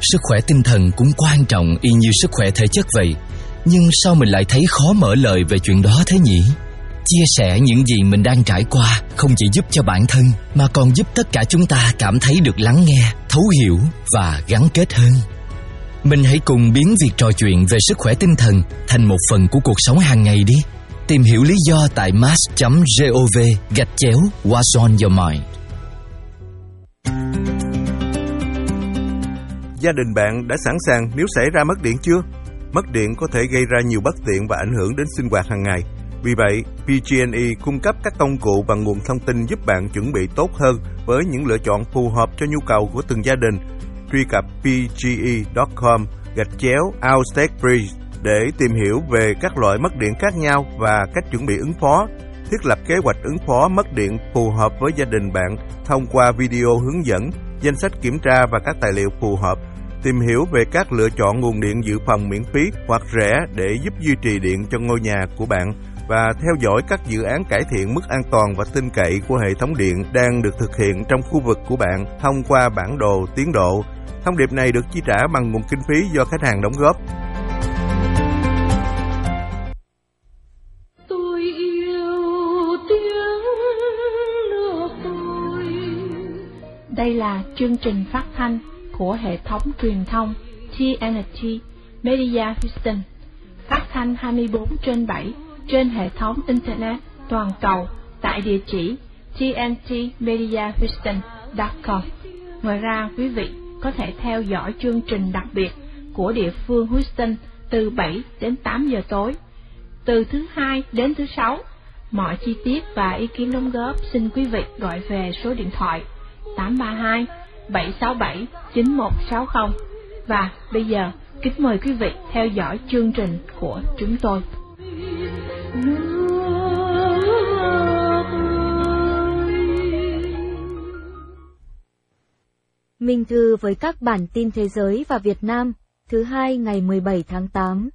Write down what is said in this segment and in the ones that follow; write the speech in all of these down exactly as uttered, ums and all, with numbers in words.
sức khỏe tinh thần cũng quan trọng y như sức khỏe thể chất vậy. Nhưng sao mình lại thấy khó mở lời về chuyện đó thế nhỉ? Chia sẻ những gì mình đang trải qua không chỉ giúp cho bản thân mà còn giúp tất cả chúng ta cảm thấy được lắng nghe, thấu hiểu và gắn kết hơn. Mình hãy cùng biến việc trò chuyện về sức khỏe tinh thần thành một phần của cuộc sống hàng ngày đi. Tìm hiểu lý do tại mass chấm gov gạch chéo What's on your mind. Gia đình bạn đã sẵn sàng nếu xảy ra mất điện chưa? Mất điện có thể gây ra nhiều bất tiện và ảnh hưởng đến sinh hoạt hàng ngày. Vì vậy, pê giê and e cung cấp các công cụ và nguồn thông tin giúp bạn chuẩn bị tốt hơn với những lựa chọn phù hợp cho nhu cầu của từng gia đình. Truy cập p g e chấm com gạch chéo outage free để tìm hiểu về các loại mất điện khác nhau và cách chuẩn bị ứng phó. Thiết lập kế hoạch ứng phó mất điện phù hợp với gia đình bạn thông qua video hướng dẫn, danh sách kiểm tra và các tài liệu phù hợp. Tìm hiểu về các lựa chọn nguồn điện dự phòng miễn phí hoặc rẻ để giúp duy trì điện cho ngôi nhà của bạn và theo dõi các dự án cải thiện mức an toàn và tin cậy của hệ thống điện đang được thực hiện trong khu vực của bạn thông qua bản đồ tiến độ. Thông điệp này được chi trả bằng nguồn kinh phí do khách hàng đóng góp. Tôi yêu tiếng nước tôi. Đây là chương trình phát thanh của hệ thống truyền thông tê en tê Media Houston, phát thanh hai mươi bốn trên bảy trên hệ thống Internet toàn cầu tại địa chỉ t n t media houston chấm com. Ngoài ra, quý vị có thể theo dõi chương trình đặc biệt của địa phương Houston từ bảy đến tám giờ tối, từ thứ hai đến thứ sáu. Mọi chi tiết và ý kiến đóng góp xin quý vị gọi về số điện thoại tám ba hai bảy sáu bảy chín một sáu không. Và bây giờ, kính mời quý vị theo dõi chương trình của chúng tôi. Minh Thư với các bản tin thế giới và Việt Nam, thứ hai ngày mười bảy tháng tám.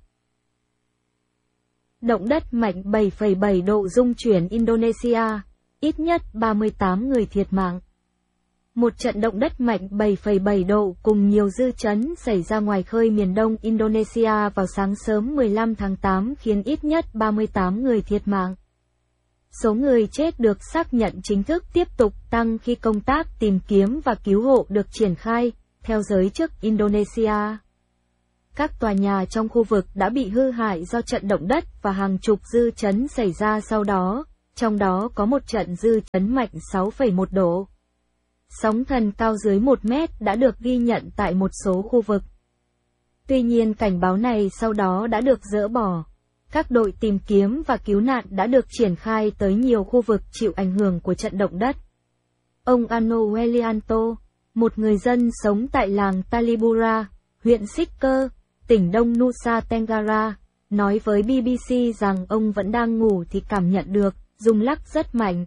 Động đất mạnh bảy phẩy bảy độ rung chuyển Indonesia, ít nhất ba mươi tám người thiệt mạng. Một trận động đất mạnh bảy phẩy bảy độ cùng nhiều dư chấn xảy ra ngoài khơi miền đông Indonesia vào sáng sớm mười lăm tháng tám khiến ít nhất ba mươi tám người thiệt mạng. Số người chết được xác nhận chính thức tiếp tục tăng khi công tác tìm kiếm và cứu hộ được triển khai, theo giới chức Indonesia. Các tòa nhà trong khu vực đã bị hư hại do trận động đất và hàng chục dư chấn xảy ra sau đó, trong đó có một trận dư chấn mạnh sáu phẩy một độ. Sóng thần cao dưới một mét đã được ghi nhận tại một số khu vực. Tuy nhiên cảnh báo này sau đó đã được dỡ bỏ. Các đội tìm kiếm và cứu nạn đã được triển khai tới nhiều khu vực chịu ảnh hưởng của trận động đất. Ông Ano Welianto, một người dân sống tại làng Talipura, huyện Sikker, tỉnh Đông Nusa Tenggara, nói với bê bê xê rằng ông vẫn đang ngủ thì cảm nhận được rung lắc rất mạnh.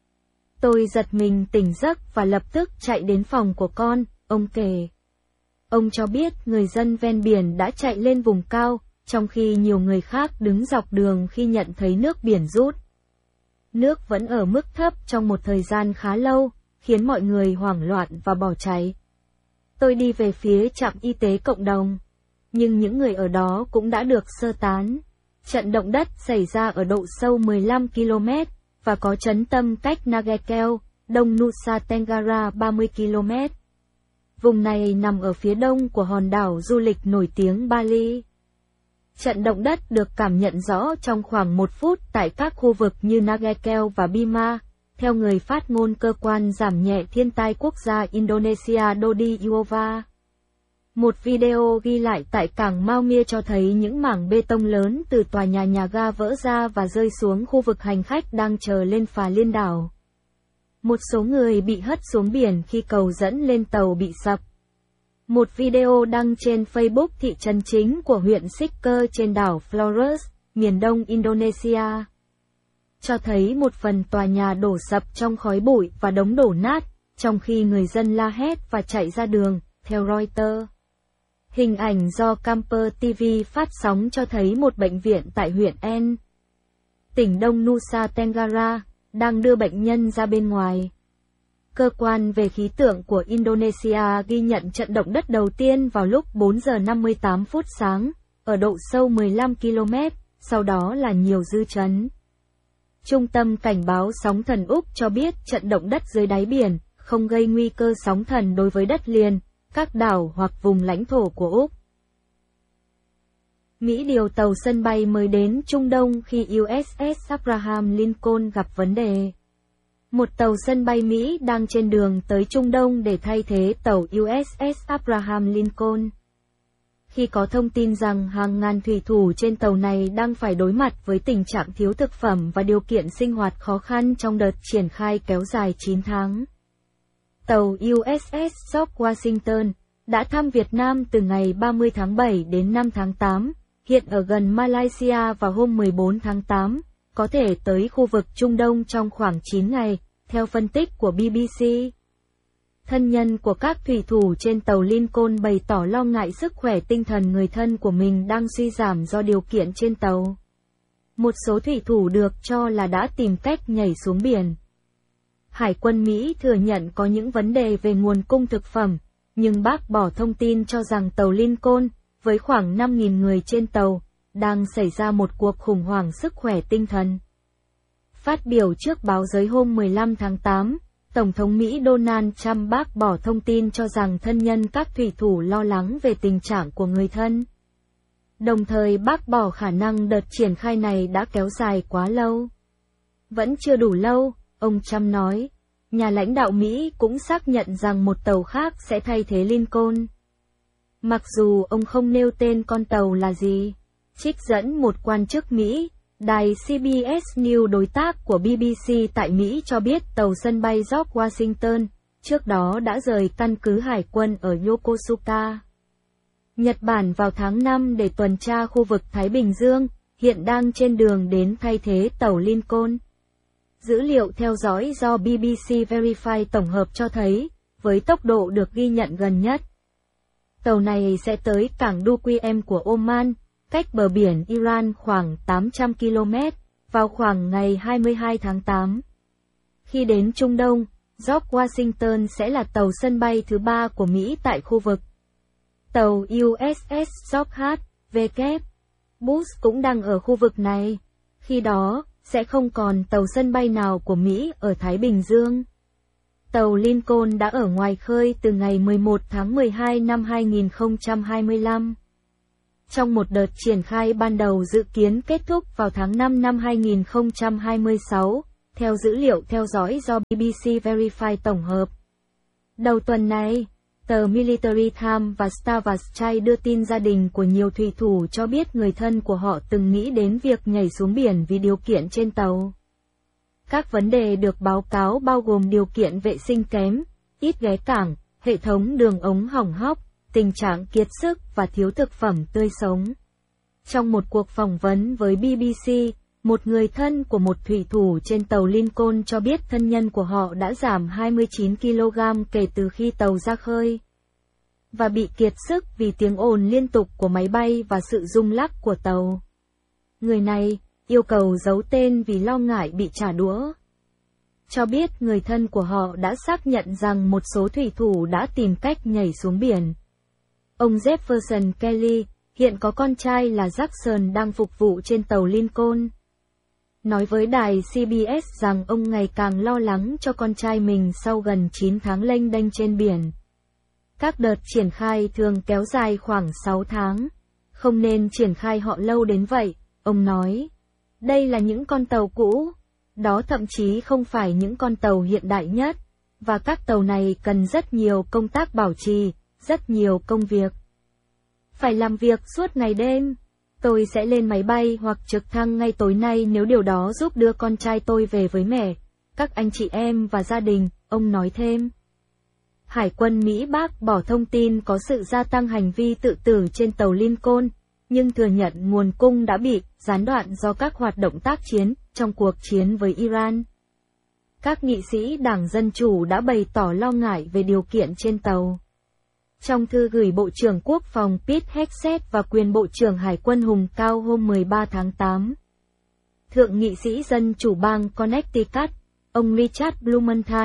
Tôi giật mình tỉnh giấc và lập tức chạy đến phòng của con, ông kể. Ông cho biết người dân ven biển đã chạy lên vùng cao, trong khi nhiều người khác đứng dọc đường khi nhận thấy nước biển rút. Nước vẫn ở mức thấp trong một thời gian khá lâu, khiến mọi người hoảng loạn và bỏ chạy. Tôi đi về phía trạm y tế cộng đồng, nhưng những người ở đó cũng đã được sơ tán. Trận động đất xảy ra ở độ sâu mười lăm ki lô mét và có trấn tâm cách Nagakeo, đông Nusa Tenggara ba mươi ki lô mét. Vùng này nằm ở phía đông của hòn đảo du lịch nổi tiếng Bali. Trận động đất được cảm nhận rõ trong khoảng một phút tại các khu vực như Nagakeo và Bima, theo người phát ngôn cơ quan giảm nhẹ thiên tai quốc gia Indonesia Dodi Iova. Một video ghi lại tại cảng Maumere cho thấy những mảng bê tông lớn từ tòa nhà nhà ga vỡ ra và rơi xuống khu vực hành khách đang chờ lên phà liên đảo. Một số người bị hất xuống biển khi cầu dẫn lên tàu bị sập. Một video đăng trên Facebook thị trấn chính của huyện Sikker trên đảo Flores, miền đông Indonesia, cho thấy một phần tòa nhà đổ sập trong khói bụi và đống đổ nát, trong khi người dân la hét và chạy ra đường, theo Reuters. Hình ảnh do Camper ti vi phát sóng cho thấy một bệnh viện tại huyện En, tỉnh đông Nusa Tenggara, đang đưa bệnh nhân ra bên ngoài. Cơ quan về khí tượng của Indonesia ghi nhận trận động đất đầu tiên vào lúc bốn giờ năm mươi tám phút sáng, ở độ sâu mười lăm ki lô mét, sau đó là nhiều dư chấn. Trung tâm Cảnh báo Sóng thần Úc cho biết trận động đất dưới đáy biển không gây nguy cơ sóng thần đối với đất liền, các đảo hoặc vùng lãnh thổ của Úc. Mỹ điều tàu sân bay mới đến Trung Đông khi u ét ét Abraham Lincoln gặp vấn đề. Một tàu sân bay Mỹ đang trên đường tới Trung Đông để thay thế tàu u ét ét Abraham Lincoln. Khi có thông tin rằng hàng ngàn thủy thủ trên tàu này đang phải đối mặt với tình trạng thiếu thực phẩm và điều kiện sinh hoạt khó khăn trong đợt triển khai kéo dài chín tháng. Tàu u ét ét George Washington đã thăm Việt Nam từ ngày ba mươi tháng bảy đến năm tháng tám, hiện ở gần Malaysia vào hôm mười bốn tháng tám, có thể tới khu vực Trung Đông trong khoảng chín ngày, theo phân tích của bê bê xê. Thân nhân của các thủy thủ trên tàu Lincoln bày tỏ lo ngại sức khỏe tinh thần người thân của mình đang suy giảm do điều kiện trên tàu. Một số thủy thủ được cho là đã tìm cách nhảy xuống biển. Hải quân Mỹ thừa nhận có những vấn đề về nguồn cung thực phẩm, nhưng bác bỏ thông tin cho rằng tàu Lincoln, với khoảng năm nghìn người trên tàu, đang xảy ra một cuộc khủng hoảng sức khỏe tinh thần. Phát biểu trước báo giới hôm mười lăm tháng tám, Tổng thống Mỹ Donald Trump bác bỏ thông tin cho rằng thân nhân các thủy thủ lo lắng về tình trạng của người thân. Đồng thời bác bỏ khả năng đợt triển khai này đã kéo dài quá lâu. Vẫn chưa đủ lâu, ông Trump nói. Nhà lãnh đạo Mỹ cũng xác nhận rằng một tàu khác sẽ thay thế Lincoln. Mặc dù ông không nêu tên con tàu là gì. Trích dẫn một quan chức Mỹ, đài xê bê ét News đối tác của bê bê xê tại Mỹ cho biết tàu sân bay George Washington, trước đó đã rời căn cứ hải quân ở Yokosuka, Nhật Bản vào tháng năm để tuần tra khu vực Thái Bình Dương, hiện đang trên đường đến thay thế tàu Lincoln. Dữ liệu theo dõi do bê bê xê Verify tổng hợp cho thấy, với tốc độ được ghi nhận gần nhất, tàu này sẽ tới cảng Duqm của Oman, cách bờ biển Iran khoảng tám trăm ki lô mét, vào khoảng ngày hai mươi hai tháng tám. Khi đến Trung Đông, George Washington sẽ là tàu sân bay thứ ba của Mỹ tại khu vực. Tàu u ét ét George H W Bush cũng đang ở khu vực này. Khi đó, sẽ không còn tàu sân bay nào của Mỹ ở Thái Bình Dương. Tàu Lincoln đã ở ngoài khơi từ ngày mười một tháng mười hai năm hai nghìn không trăm hai mươi lăm. Trong một đợt triển khai ban đầu dự kiến kết thúc vào tháng năm năm hai nghìn không trăm hai mươi sáu, theo dữ liệu theo dõi do bê bê xê Verify tổng hợp. Đầu tuần này, tờ Military Times và Starvastray đưa tin gia đình của nhiều thủy thủ cho biết người thân của họ từng nghĩ đến việc nhảy xuống biển vì điều kiện trên tàu. Các vấn đề được báo cáo bao gồm điều kiện vệ sinh kém, ít ghé cảng, hệ thống đường ống hỏng hóc, tình trạng kiệt sức và thiếu thực phẩm tươi sống. Trong một cuộc phỏng vấn với bê bê xê, một người thân của một thủy thủ trên tàu Lincoln cho biết thân nhân của họ đã giảm hai mươi chín ki lô gam kể từ khi tàu ra khơi, và bị kiệt sức vì tiếng ồn liên tục của máy bay và sự rung lắc của tàu. Người này yêu cầu giấu tên vì lo ngại bị trả đũa. Cho biết người thân của họ đã xác nhận rằng một số thủy thủ đã tìm cách nhảy xuống biển. Ông Jefferson Kelly, hiện có con trai là Jackson đang phục vụ trên tàu Lincoln, nói với đài xê bê ét rằng ông ngày càng lo lắng cho con trai mình sau gần chín tháng lênh đênh trên biển. Các đợt triển khai thường kéo dài khoảng sáu tháng. Không nên triển khai họ lâu đến vậy, ông nói. Đây là những con tàu cũ, đó thậm chí không phải những con tàu hiện đại nhất, và các tàu này cần rất nhiều công tác bảo trì, rất nhiều công việc. Phải làm việc suốt ngày đêm. Tôi sẽ lên máy bay hoặc trực thăng ngay tối nay nếu điều đó giúp đưa con trai tôi về với mẹ, các anh chị em và gia đình, ông nói thêm. Hải quân Mỹ bác bỏ thông tin có sự gia tăng hành vi tự tử trên tàu Lincoln, nhưng thừa nhận nguồn cung đã bị gián đoạn do các hoạt động tác chiến trong cuộc chiến với Iran. Các nghị sĩ Đảng Dân Chủ đã bày tỏ lo ngại về điều kiện trên tàu. Trong thư gửi Bộ trưởng Quốc phòng Pete Hegseth và quyền Bộ trưởng Hải quân Hùng Cao hôm mười ba tháng tám, Thượng nghị sĩ Dân Chủ bang Connecticut, ông Richard Blumenthal,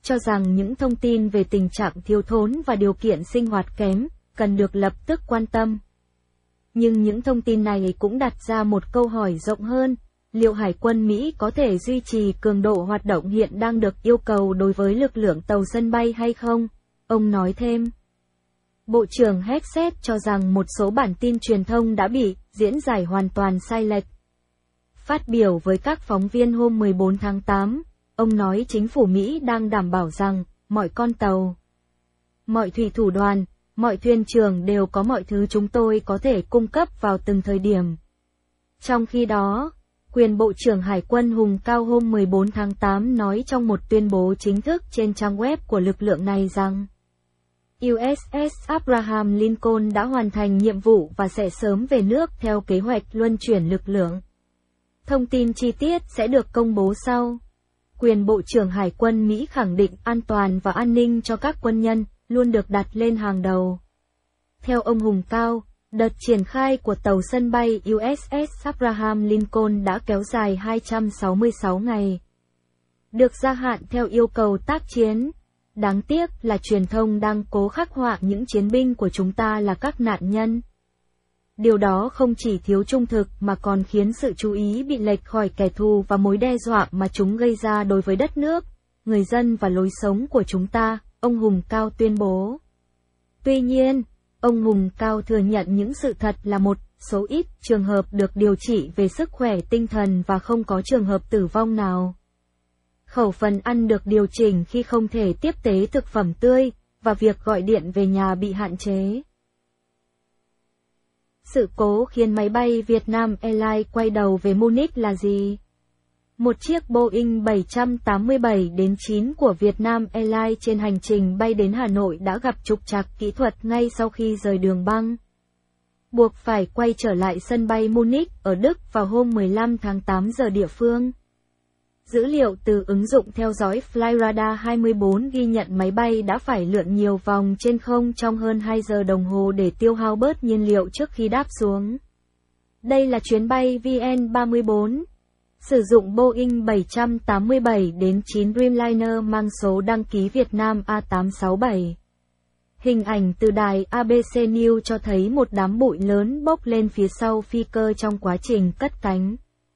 cho rằng những thông tin về tình trạng thiếu thốn và điều kiện sinh hoạt kém cần được lập tức quan tâm. Nhưng những thông tin này cũng đặt ra một câu hỏi rộng hơn, liệu Hải quân Mỹ có thể duy trì cường độ hoạt động hiện đang được yêu cầu đối với lực lượng tàu sân bay hay không? Ông nói thêm. Bộ trưởng Hegseth cho rằng một số bản tin truyền thông đã bị diễn giải hoàn toàn sai lệch. Phát biểu với các phóng viên hôm mười bốn tháng tám, ông nói chính phủ Mỹ đang đảm bảo rằng mọi con tàu, mọi thủy thủ đoàn, mọi thuyền trưởng đều có mọi thứ chúng tôi có thể cung cấp vào từng thời điểm. Trong khi đó, quyền Bộ trưởng Hải quân Hùng Cao hôm mười bốn tháng tám nói trong một tuyên bố chính thức trên trang web của lực lượng này rằng u ét ét Abraham Lincoln đã hoàn thành nhiệm vụ và sẽ sớm về nước theo kế hoạch luân chuyển lực lượng. Thông tin chi tiết sẽ được công bố sau. Quyền Bộ trưởng Hải quân Mỹ khẳng định an toàn và an ninh cho các quân nhân luôn được đặt lên hàng đầu. Theo ông Hùng Cao, đợt triển khai của tàu sân bay u ét ét Abraham Lincoln đã kéo dài hai trăm sáu mươi sáu ngày. Được gia hạn theo yêu cầu tác chiến. Đáng tiếc là truyền thông đang cố khắc họa những chiến binh của chúng ta là các nạn nhân. Điều đó không chỉ thiếu trung thực mà còn khiến sự chú ý bị lệch khỏi kẻ thù và mối đe dọa mà chúng gây ra đối với đất nước, người dân và lối sống của chúng ta, ông Hùng Cao tuyên bố. Tuy nhiên, ông Hùng Cao thừa nhận những sự thật là một số ít trường hợp được điều trị về sức khỏe tinh thần và không có trường hợp tử vong nào. Khẩu phần ăn được điều chỉnh khi không thể tiếp tế thực phẩm tươi, và việc gọi điện về nhà bị hạn chế. Sự cố khiến máy bay Vietnam Airlines quay đầu về Munich là gì? Một chiếc Boeing bảy tám bảy chín của Vietnam Airlines trên hành trình bay đến Hà Nội đã gặp trục trặc kỹ thuật ngay sau khi rời đường băng. Buộc phải quay trở lại sân bay Munich ở Đức vào hôm mười lăm tháng tám giờ địa phương. Dữ liệu từ ứng dụng theo dõi Flyradar hai mươi bốn ghi nhận máy bay đã phải lượn nhiều vòng trên không trong hơn hai giờ đồng hồ để tiêu hao bớt nhiên liệu trước khi đáp xuống. Đây là chuyến bay V N ba mươi bốn, sử dụng Boeing bảy tám bảy chín Dreamliner mang số đăng ký Việt Nam A tám sáu bảy. Hình ảnh từ đài A B C News cho thấy một đám bụi lớn bốc lên phía sau phi cơ trong quá trình cất cánh.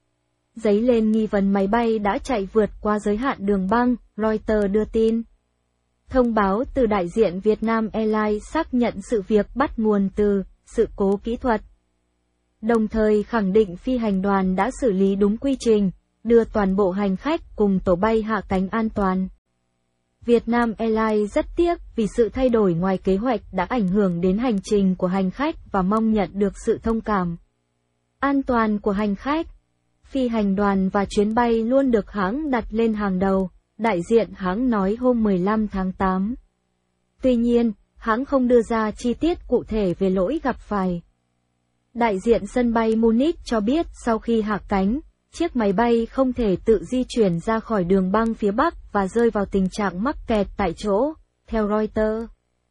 Dấy lên nghi vấn máy bay đã chạy vượt qua giới hạn đường băng, Reuters đưa tin. Thông báo từ đại diện Vietnam Airlines xác nhận sự việc bắt nguồn từ sự cố kỹ thuật. Đồng thời khẳng định phi hành đoàn đã xử lý đúng quy trình, đưa toàn bộ hành khách cùng tổ bay hạ cánh an toàn. Vietnam Airlines rất tiếc vì sự thay đổi ngoài kế hoạch đã ảnh hưởng đến hành trình của hành khách và mong nhận được sự thông cảm. An toàn của hành khách, phi hành đoàn và chuyến bay luôn được hãng đặt lên hàng đầu, đại diện hãng nói hôm mười lăm tháng tám. Tuy nhiên, hãng không đưa ra chi tiết cụ thể về lỗi gặp phải. Đại diện sân bay Munich cho biết sau khi hạ cánh, chiếc máy bay không thể tự di chuyển ra khỏi đường băng phía Bắc và rơi vào tình trạng mắc kẹt tại chỗ, theo Reuters.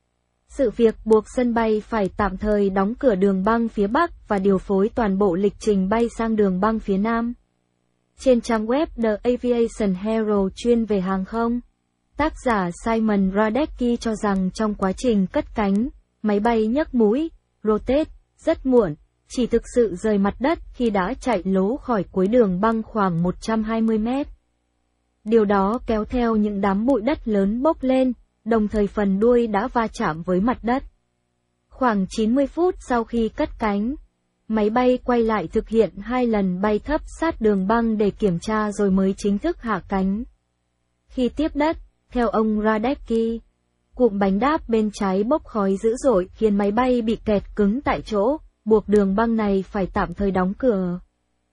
Sự việc buộc sân bay phải tạm thời đóng cửa đường băng phía Bắc và điều phối toàn bộ lịch trình bay sang đường băng phía Nam. Trên trang web The Aviation Herald chuyên về hàng không, tác giả Simon Radecki cho rằng trong quá trình cất cánh, máy bay nhấc mũi, rotate, rất muộn, chỉ thực sự rời mặt đất khi đã chạy lố khỏi cuối đường băng khoảng một trăm hai mươi mét. Điều đó kéo theo những đám bụi đất lớn bốc lên, đồng thời phần đuôi đã va chạm với mặt đất. Khoảng chín mươi phút sau khi cất cánh, máy bay quay lại thực hiện hai lần bay thấp sát đường băng để kiểm tra rồi mới chính thức hạ cánh. Khi tiếp đất, theo ông Radecki, cụm bánh đáp bên trái bốc khói dữ dội khiến máy bay bị kẹt cứng tại chỗ, buộc đường băng này phải tạm thời đóng cửa.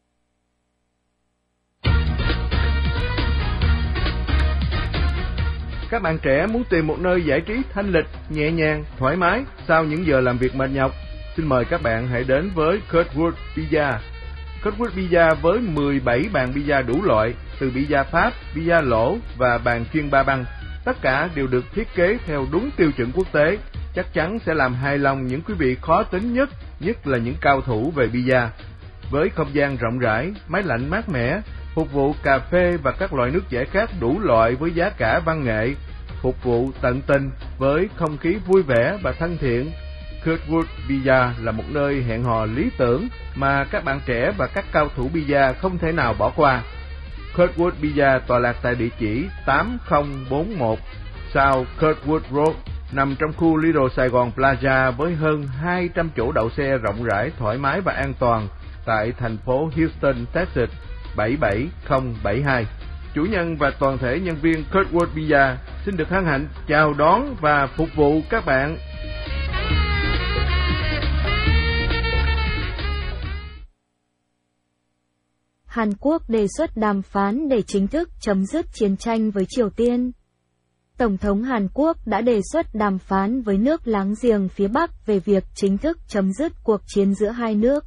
Các bạn trẻ muốn tìm một nơi giải trí thanh lịch, nhẹ nhàng, thoải mái sau những giờ làm việc mệt nhọc? Xin mời các bạn hãy đến với Kurtwood Pizza. Kurtwood Pizza với mười bảy bàn pizza đủ loại, từ pizza Pháp, pizza lỗ và bàn chuyên ba băng. Tất cả đều được thiết kế theo đúng tiêu chuẩn quốc tế, chắc chắn sẽ làm hài lòng những quý vị khó tính nhất, nhất là những cao thủ về pizza. Với không gian rộng rãi, máy lạnh mát mẻ, phục vụ cà phê và các loại nước giải khát đủ loại với giá cả văn nghệ, phục vụ tận tình với không khí vui vẻ và thân thiện. Kurtwood Bia là một nơi hẹn hò lý tưởng mà các bạn trẻ và các cao thủ bia không thể nào bỏ qua. Kurtwood Bia tọa lạc tại địa chỉ tám không bốn mốt South Kurtwood Road, nằm trong khu Lido Sài Gòn Plaza với hơn hai trăm chỗ đậu xe rộng rãi, thoải mái và an toàn tại thành phố Houston, Texas bảy bảy không bảy hai. Chủ nhân và toàn thể nhân viên Kurtwood Bia xin được hân hạnh chào đón và phục vụ các bạn. Hàn Quốc đề xuất đàm phán để chính thức chấm dứt chiến tranh với Triều Tiên. Tổng thống Hàn Quốc đã đề xuất đàm phán với nước láng giềng phía Bắc về việc chính thức chấm dứt cuộc chiến giữa hai nước.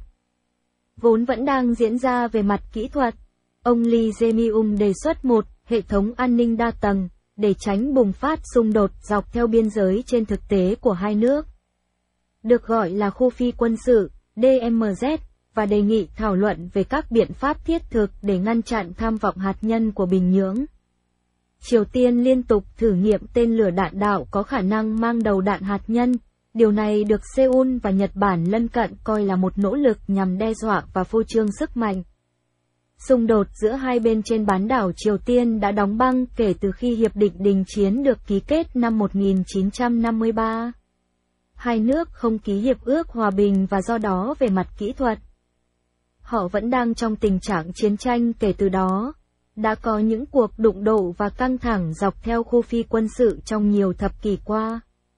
Vốn vẫn đang diễn ra về mặt kỹ thuật, ông Lee Jae-myung đề xuất một hệ thống an ninh đa tầng để tránh bùng phát xung đột dọc theo biên giới trên thực tế của hai nước, được gọi là khu phi quân sự D M Z, và đề nghị thảo luận về các biện pháp thiết thực để ngăn chặn tham vọng hạt nhân của Bình Nhưỡng. Triều Tiên liên tục thử nghiệm tên lửa đạn đạo có khả năng mang đầu đạn hạt nhân. Điều này được Seoul và Nhật Bản lân cận coi là một nỗ lực nhằm đe dọa và phô trương sức mạnh. Xung đột giữa hai bên trên bán đảo Triều Tiên đã đóng băng kể từ khi Hiệp định đình chiến được ký kết năm một nghìn chín trăm năm mươi ba. Hai nước không ký hiệp ước hòa bình và do đó về mặt kỹ thuật, họ vẫn đang trong tình trạng chiến tranh kể từ đó. Đã có những cuộc đụng độ và căng thẳng dọc theo khu phi quân sự trong nhiều thập kỷ qua.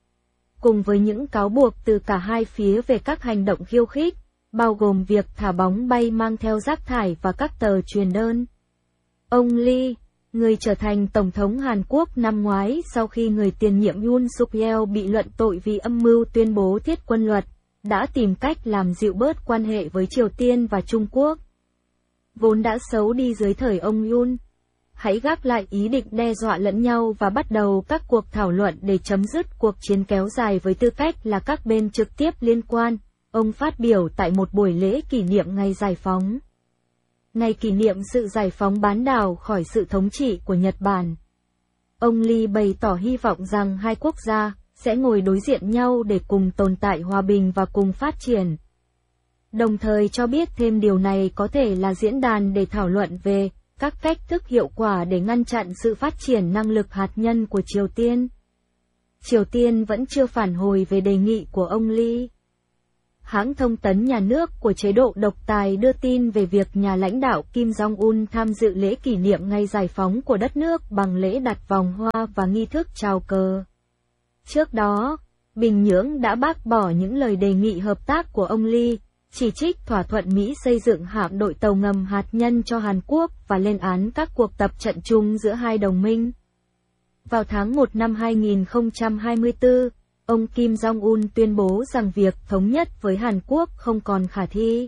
Cùng với những cáo buộc từ cả hai phía về các hành động khiêu khích, bao gồm việc thả bóng bay mang theo rác thải và các tờ truyền đơn. Ông Lee, người trở thành Tổng thống Hàn Quốc năm ngoái sau khi người tiền nhiệm Yoon Suk Yeol bị luận tội vì âm mưu tuyên bố thiết quân luật, đã tìm cách làm dịu bớt quan hệ với Triều Tiên và Trung Quốc, vốn đã xấu đi dưới thời ông Yoon. Hãy gác lại ý định đe dọa lẫn nhau và bắt đầu các cuộc thảo luận để chấm dứt cuộc chiến kéo dài với tư cách là các bên trực tiếp liên quan, ông phát biểu tại một buổi lễ kỷ niệm ngày giải phóng. Ngày kỷ niệm sự giải phóng bán đảo khỏi sự thống trị của Nhật Bản. Ông Lee bày tỏ hy vọng rằng hai quốc gia sẽ ngồi đối diện nhau để cùng tồn tại hòa bình và cùng phát triển. Đồng thời cho biết thêm điều này có thể là diễn đàn để thảo luận về các cách thức hiệu quả để ngăn chặn sự phát triển năng lực hạt nhân của Triều Tiên. Triều Tiên vẫn chưa phản hồi về đề nghị của ông Lee. Hãng thông tấn nhà nước của chế độ độc tài đưa tin về việc nhà lãnh đạo Kim Jong-un tham dự lễ kỷ niệm ngày giải phóng của đất nước bằng lễ đặt vòng hoa và nghi thức chào cờ. Trước đó, Bình Nhưỡng đã bác bỏ những lời đề nghị hợp tác của ông Lee, chỉ trích thỏa thuận Mỹ xây dựng hạm đội tàu ngầm hạt nhân cho Hàn Quốc và lên án các cuộc tập trận chung giữa hai đồng minh. Vào tháng một năm hai nghìn không trăm hai mươi tư, ông Kim Jong-un tuyên bố rằng việc thống nhất với Hàn Quốc không còn khả thi.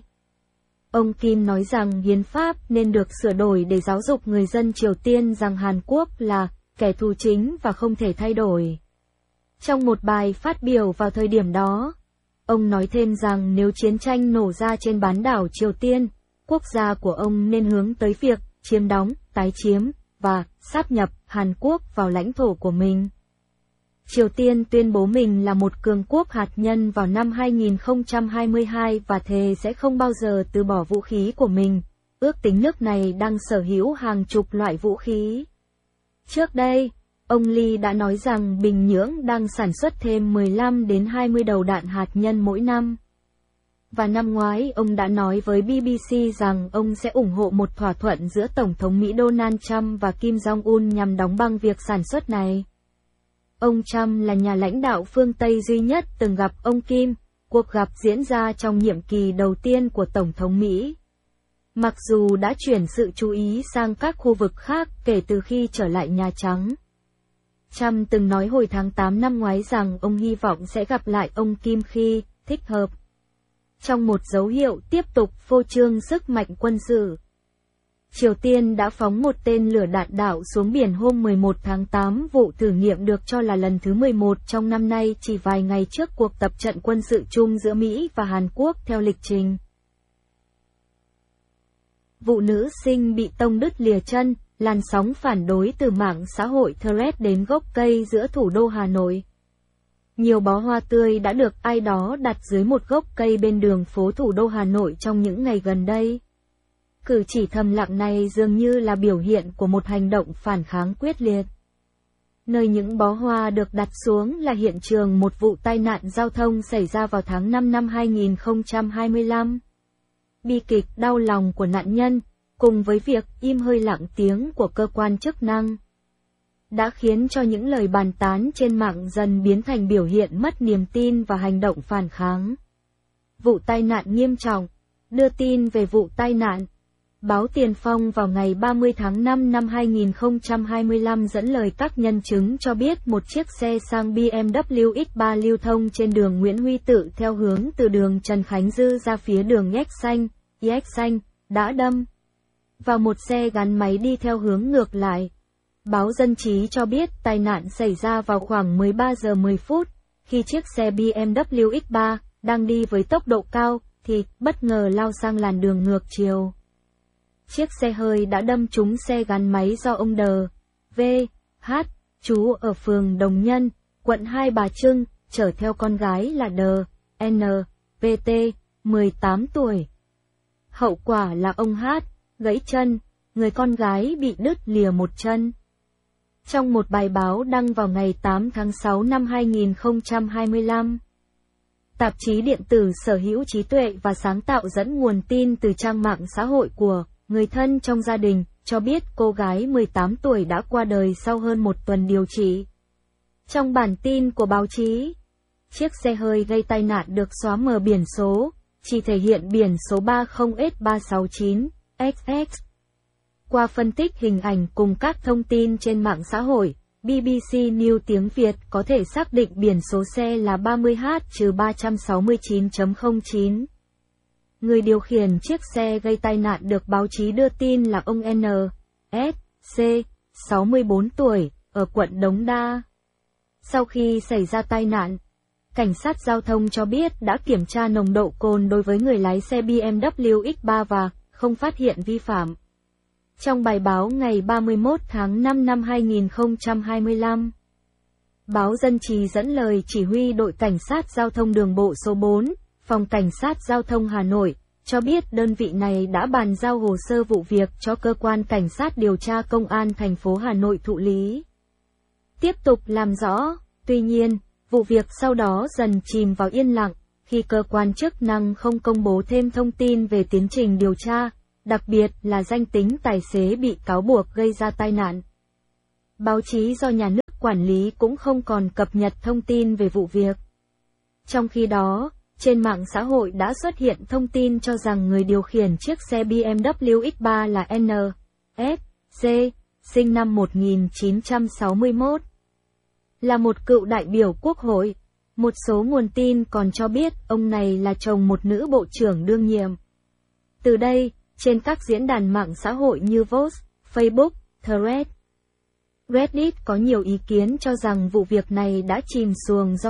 Ông Kim nói rằng hiến pháp nên được sửa đổi để giáo dục người dân Triều Tiên rằng Hàn Quốc là kẻ thù chính và không thể thay đổi. Trong một bài phát biểu vào thời điểm đó, ông nói thêm rằng nếu chiến tranh nổ ra trên bán đảo Triều Tiên, quốc gia của ông nên hướng tới việc chiếm đóng, tái chiếm và sáp nhập Hàn Quốc vào lãnh thổ của mình. Triều Tiên tuyên bố mình là một cường quốc hạt nhân vào năm hai nghìn không trăm hai mươi hai và thề sẽ không bao giờ từ bỏ vũ khí của mình. Ước tính nước này đang sở hữu hàng chục loại vũ khí. Trước đây, ông Lee đã nói rằng Bình Nhưỡng đang sản xuất thêm mười lăm đến hai mươi đầu đạn hạt nhân mỗi năm. Và năm ngoái ông đã nói với B B C rằng ông sẽ ủng hộ một thỏa thuận giữa Tổng thống Mỹ Donald Trump và Kim Jong-un nhằm đóng băng việc sản xuất này. Ông Trump là nhà lãnh đạo phương Tây duy nhất từng gặp ông Kim, cuộc gặp diễn ra trong nhiệm kỳ đầu tiên của Tổng thống Mỹ. Mặc dù đã chuyển sự chú ý sang các khu vực khác kể từ khi trở lại Nhà Trắng. Trump từng nói hồi tháng tám năm ngoái rằng ông hy vọng sẽ gặp lại ông Kim khi thích hợp. Trong một dấu hiệu tiếp tục phô trương sức mạnh quân sự, Triều Tiên đã phóng một tên lửa đạn đạo xuống biển hôm mười một tháng tám, vụ thử nghiệm được cho là lần thứ mười một trong năm nay chỉ vài ngày trước cuộc tập trận quân sự chung giữa Mỹ và Hàn Quốc theo lịch trình. Vụ nữ sinh bị tông đứt lìa chân, làn sóng phản đối từ mạng xã hội Threads đến gốc cây giữa thủ đô Hà Nội. Nhiều bó hoa tươi đã được ai đó đặt dưới một gốc cây bên đường phố thủ đô Hà Nội trong những ngày gần đây. Cử chỉ thầm lặng này dường như là biểu hiện của một hành động phản kháng quyết liệt. Nơi những bó hoa được đặt xuống là hiện trường một vụ tai nạn giao thông xảy ra vào tháng năm năm hai nghìn không trăm hai mươi lăm. Bi kịch đau lòng của nạn nhân, cùng với việc im hơi lặng tiếng của cơ quan chức năng, đã khiến cho những lời bàn tán trên mạng dần biến thành biểu hiện mất niềm tin và hành động phản kháng. Vụ tai nạn nghiêm trọng. Đưa tin về vụ tai nạn, báo Tiền Phong vào ngày ba mươi tháng năm năm hai nghìn không trăm hai mươi lăm dẫn lời các nhân chứng cho biết một chiếc xe sang B M W X ba lưu thông trên đường Nguyễn Huy Tự theo hướng từ đường Trần Khánh Dư ra phía đường Yếch Xanh, Yếch Xanh, đã đâm vào một xe gắn máy đi theo hướng ngược lại. Báo Dân Trí cho biết tai nạn xảy ra vào khoảng mười ba giờ mười phút, khi chiếc xe B M W X ba đang đi với tốc độ cao, thì bất ngờ lao sang làn đường ngược chiều. Chiếc xe hơi đã đâm trúng xe gắn máy do ông D. V. H. trú ở phường Đồng Nhân, quận Hai Bà Trưng, chở theo con gái là D. N. V T, mười tám tuổi. Hậu quả là ông H. gãy chân, người con gái bị đứt lìa một chân. Trong một bài báo đăng vào ngày tám tháng sáu năm hai nghìn không trăm hai mươi lăm, tạp chí điện tử Sở hữu trí tuệ và sáng tạo dẫn nguồn tin từ trang mạng xã hội của người thân trong gia đình, cho biết cô gái mười tám tuổi đã qua đời sau hơn một tuần điều trị. Trong bản tin của báo chí, chiếc xe hơi gây tai nạn được xóa mờ biển số, chỉ thể hiện biển số ba không S ba sáu chín X X. Qua phân tích hình ảnh cùng các thông tin trên mạng xã hội, B B C News tiếng Việt có thể xác định biển số xe là ba mươi H ba sáu chín không chín. Người điều khiển chiếc xe gây tai nạn được báo chí đưa tin là ông N. S. C. sáu mươi bốn tuổi, ở quận Đống Đa. Sau khi xảy ra tai nạn, cảnh sát giao thông cho biết đã kiểm tra nồng độ cồn đối với người lái xe B M W X ba và không phát hiện vi phạm. Trong bài báo ngày ba mươi mốt tháng năm năm hai nghìn không trăm hai mươi lăm, báo Dân Trí dẫn lời chỉ huy đội cảnh sát giao thông đường bộ số bốn, Phòng Cảnh sát Giao thông Hà Nội, cho biết đơn vị này đã bàn giao hồ sơ vụ việc cho cơ quan cảnh sát điều tra công an thành phố Hà Nội thụ lý, tiếp tục làm rõ. Tuy nhiên, vụ việc sau đó dần chìm vào yên lặng, khi cơ quan chức năng không công bố thêm thông tin về tiến trình điều tra, đặc biệt là danh tính tài xế bị cáo buộc gây ra tai nạn. Báo chí do nhà nước quản lý cũng không còn cập nhật thông tin về vụ việc. Trong khi đó, trên mạng xã hội đã xuất hiện thông tin cho rằng người điều khiển chiếc xe B M W X ba là N. S. C. sinh năm một nghìn chín trăm sáu mươi mốt. Là một cựu đại biểu Quốc hội. Một số nguồn tin còn cho biết ông này là chồng một nữ bộ trưởng đương nhiệm. Từ đây, trên các diễn đàn mạng xã hội như Vox, Facebook, Threads, Reddit có nhiều ý kiến cho rằng vụ việc này đã chìm xuồng do